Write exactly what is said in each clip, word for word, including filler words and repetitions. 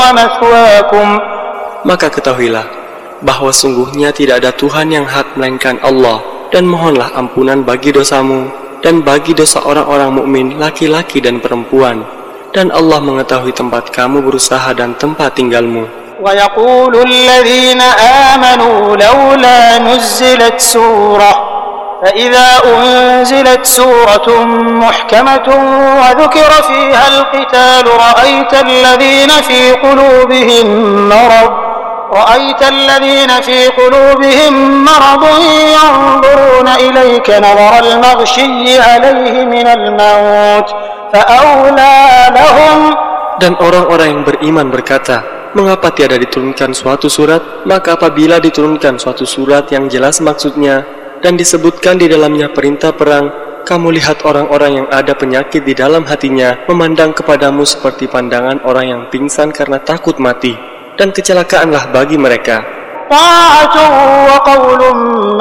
مثواكم. Maka ketahuilah bahwa sungguhnya tidak ada Tuhan yang hak melainkan Allah, dan mohonlah ampunan bagi dosamu dan bagi dosa orang-orang mukmin laki-laki dan perempuan, dan Allah mengetahui tempat kamu berusaha dan tempat tinggalmu. وَيَقُولُ الَّذِينَ آمَنُوا لَوْلَا نُزِّلَتْ سُورَةٌ فَإِذَا أُنزِلَتْ سُورَةٌ مُحْكَمَةٌ وَذُكِرَ فِيهَا الْقِتَالُ رَأَيْتَ الَّذِينَ فِي قُلُوبِهِم مَّرَضٌ رَأَيْتَ الَّذِينَ فِي قُلُوبِهِم مَّرَضٌ يَنظُرُونَ إِلَيْكَ نَظَرَ الْمَغْشِيِّ عَلَيْهِ مِنَ الْمَوْتِ فَأَوْلَى لَهُمْ. Dan orang-orang yang beriman berkata, mengapa tiada diturunkan suatu surat? Maka apabila diturunkan suatu surat yang jelas maksudnya dan disebutkan di dalamnya perintah perang, kamu lihat orang-orang yang ada penyakit di dalam hatinya memandang kepadamu seperti pandangan orang yang pingsan karena takut mati, dan kecelakaanlah bagi mereka. Ta'atun wa qawlun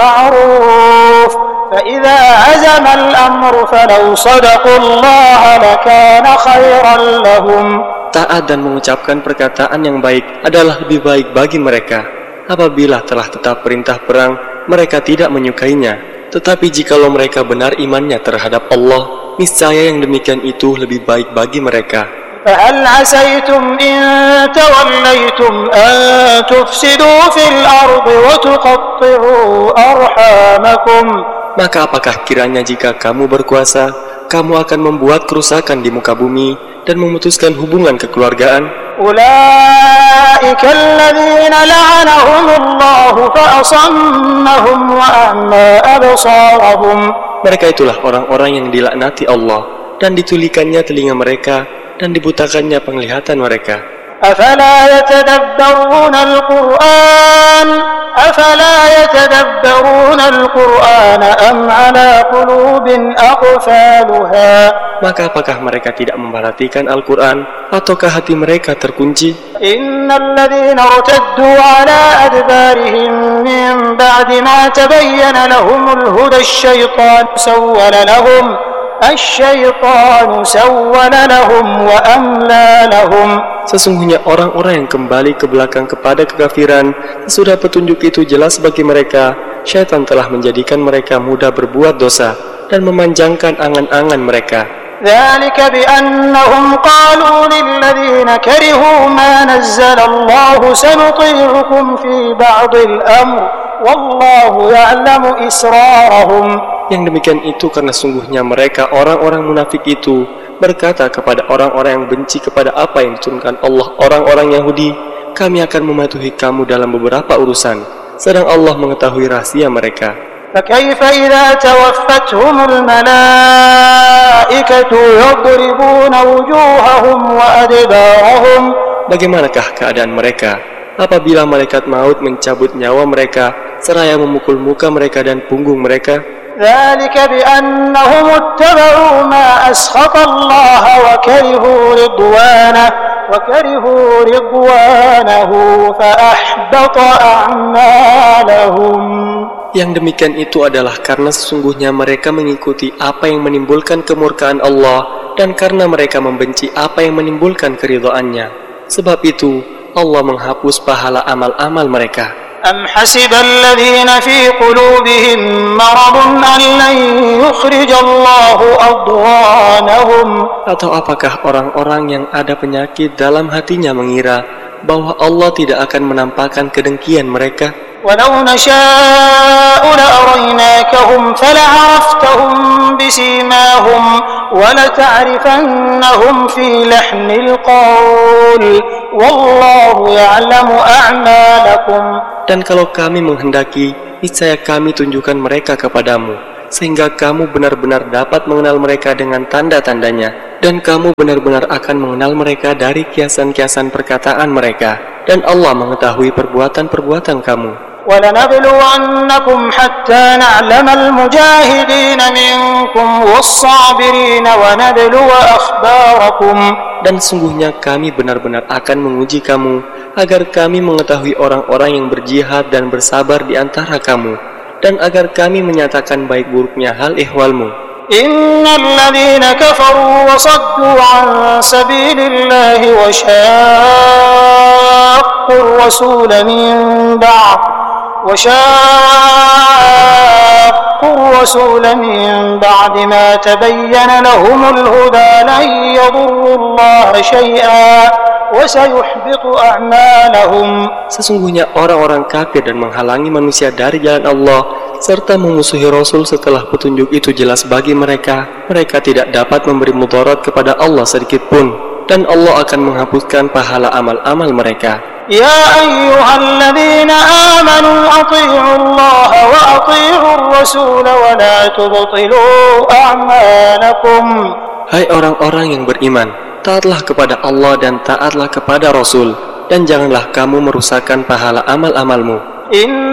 ma'ruf فإذا عزم الأمر فلو صدقوا الله لكان خيرا لهم. Taat dan mengucapkan perkataan yang baik adalah lebih baik bagi mereka. Apabila telah tetap perintah perang, mereka tidak menyukainya. Tetapi jikalau mereka benar imannya terhadap Allah, niscaya yang demikian itu lebih baik bagi mereka. فَهَلْ عَسَيْتُمْ إِن تَوَلَّيْتُمْ أَن تُفْسِدُوا فِي الْأَرْضِ وَتُقَطِّعُوا أَرْحَامَكُمْ. Maka apakah kiranya jika kamu berkuasa, kamu akan membuat kerusakan di muka bumi dan memutuskan hubungan kekeluargaan? أُولَئِكَ الَّذِينَ لَعَنَهُمُ اللَّهُ فَأَصَمَّهُمْ وَأَعْمَى أَبْصَارَهُمْ. Mereka itulah orang-orang yang dilaknati Allah, dan ditulikannya telinga mereka dan dibutakannya penglihatan mereka. أَفَلَا يَتَدَبَّرُونَ الْقُرْآنَ أَفَلَا يَتَدَبَّرُونَ الْقُرْآنَ أَمْ عَلَى قُلُوبٍ أَقْفَالُهَا. Maka apakah mereka tidak memperhatikan Al-Quran, ataukah hati mereka terkunci? إِنَّ الَّذِينَ ارْتَدُّوا عَلَى أَدْبَارِهِمْ مِنْ بَعْدِ مَا تَبَيَّنَ لَهُمُ الْهُدَى الشَّيْطَانُ سَوَّلَ لَهُمْ الشَّيْطَانُ سَوَّلَ لَهُمْ وَأَمْلَى لَهُمْ. Sesungguhnya orang-orang yang kembali ke belakang kepada kekafiran, sesudah petunjuk itu jelas bagi mereka, syaitan telah menjadikan mereka mudah berbuat dosa dan memanjangkan angan-angan mereka. ذلك بأنهم قالوا للذين كرهوا ما نزل الله سنطيعكم في بعض الأمر والله يعلم إسرارهم. Yang demikian itu karena sungguhnya mereka orang-orang munafik itu berkata kepada orang-orang yang benci kepada apa yang diturunkan Allah, orang-orang Yahudi, kami akan mematuhi kamu dalam beberapa urusan, sedang Allah mengetahui rahasia mereka. فكيف إذا توفتهم الملائكة يضربون وجوههم وأدبارهم. Bagaimanakah keadaan mereka apabila malaikat maut mencabut nyawa mereka seraya memukul muka mereka dan punggung mereka? ذلك بأنهم اتبعوا ما أسخط الله وكرهوا رضوانه وكرهوا رضوانه فأحبط أعمالهم. Yang demikian itu adalah karena sesungguhnya mereka mengikuti apa yang menimbulkan kemurkaan Allah dan karena mereka membenci apa yang menimbulkan keridhaannya. Sebab itu Allah menghapus pahala amal-amal mereka. أم حسب الذين في قلوبهم مرض أن لن يخرج الله أضغانهم. Atau apakah orang-orang yang ada penyakit dalam hatinya mengira bahwa Allah tidak akan menampakkan kedengkian mereka? ولو نشاء لأريناكهم فلعرفتهم بسيماهم ولتعرفنهم في لحن القول والله يعلم أعمالكم. Dan kalau kami menghendaki, niscaya kami tunjukkan mereka kepadamu, sehingga kamu benar-benar dapat mengenal mereka dengan tanda-tandanya, dan kamu benar-benar akan mengenal mereka dari kiasan-kiasan perkataan mereka, dan Allah mengetahui perbuatan-perbuatan kamu. وَلَنَبْلُوَنَّكُمْ حَتَّى نَعْلَمَ الْمُجَاهِدِينَ مِنْكُمْ وَالصَّابِرِينَ وَنَبْلُوَ أَخْبَارَكُمْ. Dan sungguhnya kami benar-benar akan menguji kamu, agar kami mengetahui orang-orang yang berjihad dan bersabar di antara kamu, dan agar kami menyatakan baik buruknya hal ihwalmu. إِنَّ الَّذِينَ كَفَرُوا وَصَدُّوا عَنْ سَبِيلِ اللَّهِ وَشَاقُّوا الرسول من بعد وشاقوا الرسول من بعد ما تبين لهم الهدى لن يضروا الله شيئا وسيحبط أعمالهم. Sesungguhnya orang-orang kafir dan menghalangi manusia dari jalan Allah serta memusuhi Rasul setelah petunjuk itu jelas bagi mereka, mereka tidak dapat memberi mudarat kepada Allah sedikit pun, dan Allah akan menghapuskan pahala amal-amal mereka. Ya ayyuhalladzina amanu ati'u Allah wa ati'u ar-rasul wa la tubtilu a'malakum. Hai orang-orang yang beriman, taatlah kepada Allah dan taatlah kepada Rasul, dan janganlah kamu merusakkan pahala amal-amalmu.